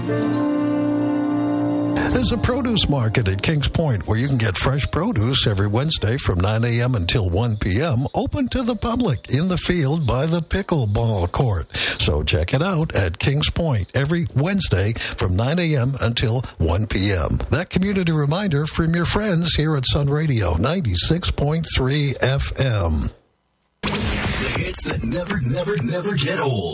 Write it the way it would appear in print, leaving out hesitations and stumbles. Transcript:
There's a produce market at Kings Point where you can get fresh produce every Wednesday from 9 a.m. until 1 p.m. open to the public in the field by the pickleball court. So check it out at Kings Point every Wednesday from 9 a.m. until 1 p.m. That community reminder from your friends here at Sun Radio 96.3 FM. The hits that never get old.